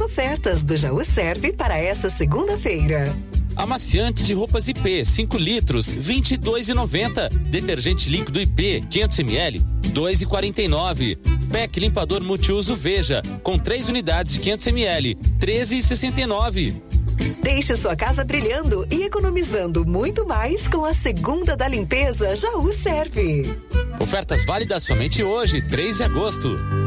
ofertas do Jaú Serve para essa segunda-feira. Amaciante de roupas IP, 5 litros, R$22,90. Detergente líquido IP, 500 ml, R$2,49. PEC limpador multiuso Veja, com 3 unidades de 500 ml, R$13,69. Deixe sua casa brilhando e economizando muito mais com a segunda da limpeza Jaú Serve. Ofertas válidas somente hoje, 3 de agosto.